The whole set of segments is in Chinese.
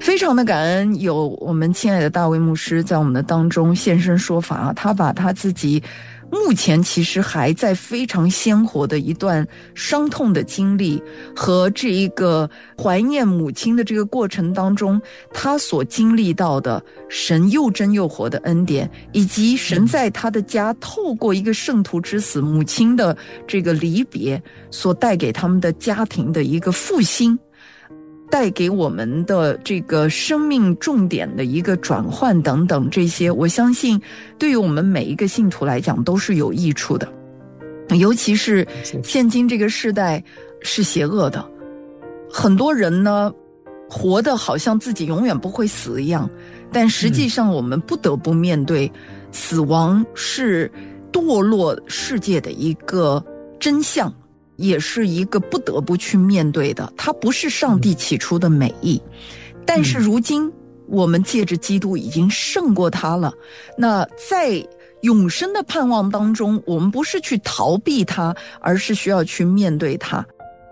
非常的感恩有我们亲爱的大卫牧师在我们的当中现身说法，他把他自己目前其实还在非常鲜活的一段伤痛的经历和这一个怀念母亲的这个过程当中，他所经历到的神又真又活的恩典，以及神在他的家透过一个圣徒之死母亲的这个离别所带给他们的家庭的一个复兴，带给我们的这个生命重点的一个转换等等，这些我相信对于我们每一个信徒来讲都是有益处的。尤其是现今这个世代是邪恶的，很多人呢活得好像自己永远不会死一样，但实际上我们不得不面对死亡是堕落世界的一个真相，也是一个不得不去面对的，它不是上帝起初的美意，但是如今我们借着基督已经胜过它了。那在永生的盼望当中，我们不是去逃避它，而是需要去面对它。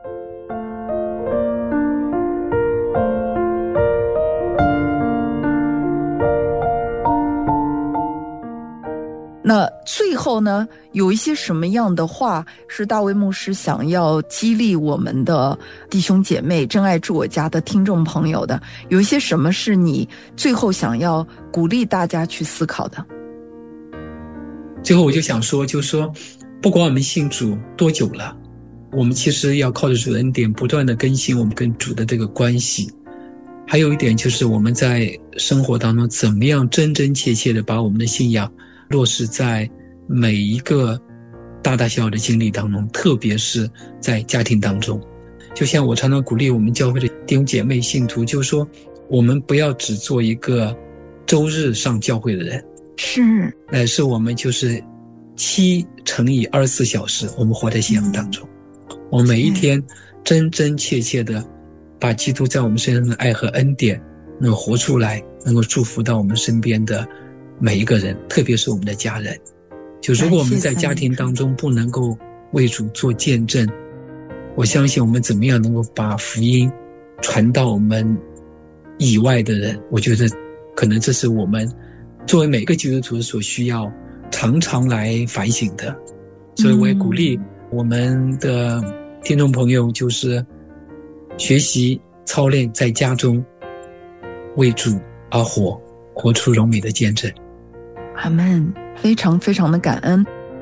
那最后呢，有一些什么样的话是大卫牧师想要激励我们的弟兄姐妹真爱住我家的听众朋友的？有一些什么是你最后想要鼓励大家去思考的？ 最后我就想说，就是说不管我们信主多久了，我们其实要靠着主的恩典不断的更新我们跟主的这个关系。还有一点就是我们在生活当中怎么样真真切切的把我们的信仰落实在每一个大大小小的经历当中，特别是在家庭当中。就像我常常鼓励我们教会的弟兄姐妹信徒，就是说我们不要只做一个周日上教会的人，是我们就是7乘以24小时我们活在信仰当中，我们每一天真真切切的把基督在我们身上的爱和恩典能够活出来，能够祝福到我们身边的每一个人，特别是我们的家人。就如果我们在家庭当中不能够为主做见证，我相信我们怎么样能够把福音传到我们以外的人，我觉得可能这是我们作为每个基督徒所需要常常来反省的。所以我也鼓励我们的听众朋友，就是学习操练在家中为主而活，活出荣美的见证。 阿们，非常非常的感恩。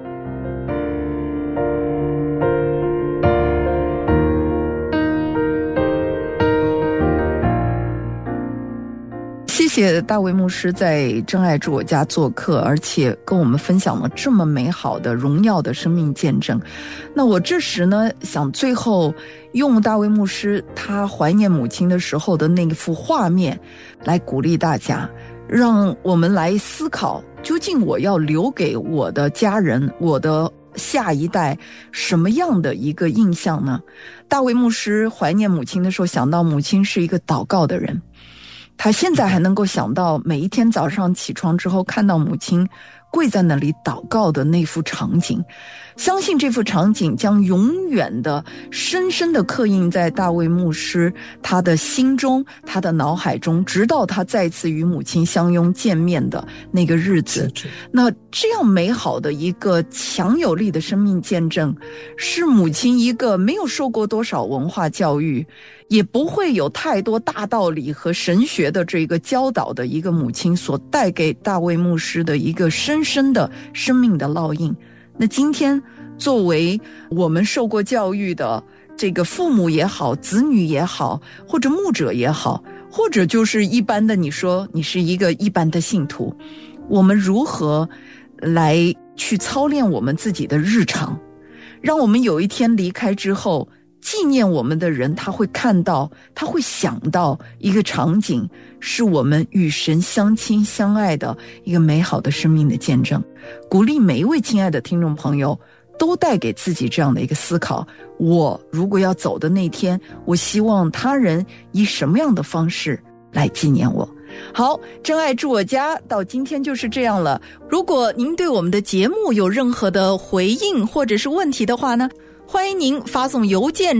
谢谢大卫牧师在真爱住我家做客，而且跟我们分享了这么美好的荣耀的生命见证。那我这时呢，想最后用大卫牧师他怀念母亲的时候的那幅画面来鼓励大家，让我们来思考，究竟我要留给我的家人，我的下一代什么样的一个印象呢？大卫牧师怀念母亲的时候，想到母亲是一个祷告的人，他现在还能够想到每一天早上起床之后看到母亲跪在那里祷告的那幅场景，相信这幅场景将永远的深深的刻印在大卫牧师他的心中，他的脑海中，直到他再次与母亲相拥见面的那个日子。那这样美好的一个强有力的生命见证，是母亲一个没有受过多少文化教育，也不会有太多大道理和神学的这个教导的一个母亲所带给大卫牧师的一个深深的生命的烙印。那今天作为我们受过教育的这个父母也好，子女也好，或者牧者也好，或者就是一般的，你说你是一个一般的信徒，我们如何来去操练我们自己的日常，让我们有一天离开之后，纪念我们的人他会看到，他会想到一个场景，是我们与神相亲相爱的一个美好的生命的见证。鼓励每一位亲爱的听众朋友都带给自己这样的一个思考，我如果要走的那天，我希望他人以什么样的方式来纪念我。好，真爱住我家到今天就是这样了。如果您对我们的节目有任何的回应或者是问题的话呢，欢迎您发送邮件